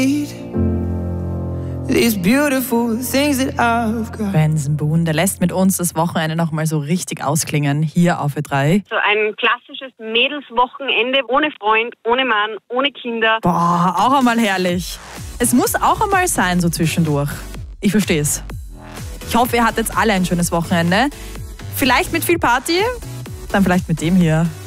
These beautiful things that I've got. Benson Boone, der lässt mit uns das Wochenende nochmal so richtig ausklingen, hier auf Ö3. So ein klassisches Mädelswochenende ohne Freund, ohne Mann, ohne Kinder. Boah, auch einmal herrlich. Es muss auch einmal sein, so zwischendurch. Ich verstehe es. Ich hoffe, ihr hattet alle ein schönes Wochenende. Vielleicht mit viel Party, dann vielleicht mit dem hier.